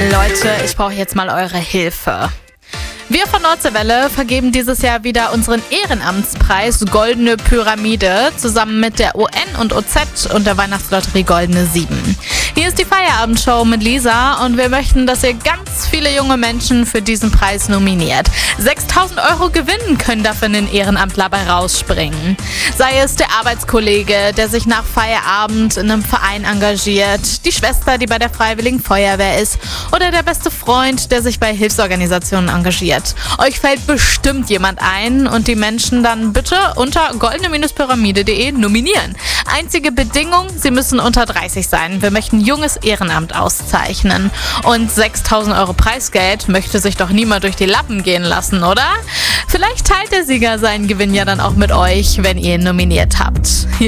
Leute, ich brauche jetzt mal eure Hilfe. Wir von Nordseewelle vergeben dieses Jahr wieder unseren Ehrenamtspreis Goldene Pyramide zusammen mit der UN und OZ und der Weihnachtslotterie Goldene 7. Hier ist die Feierabendshow mit Lisa und wir möchten, dass ihr ganz viele junge Menschen für diesen Preis nominiert. 6.000 € gewinnen können dafür ein Ehrenamtler bei rausspringen. Sei es der Arbeitskollege, der sich nach Feierabend in einem Verein engagiert, die Schwester, die bei der Freiwilligen Feuerwehr ist oder der beste Freund, der sich bei Hilfsorganisationen engagiert. Euch fällt bestimmt jemand ein und die Menschen dann bitte unter goldene-pyramide.de nominieren. Einzige Bedingung, sie müssen unter 30 sein. Wir möchten junges Ehrenamt auszeichnen. Und 6.000 € Preisgeld möchte sich doch niemand durch die Lappen gehen lassen, oder? Vielleicht teilt der Sieger seinen Gewinn ja dann auch mit euch, wenn ihr ihn nominiert habt.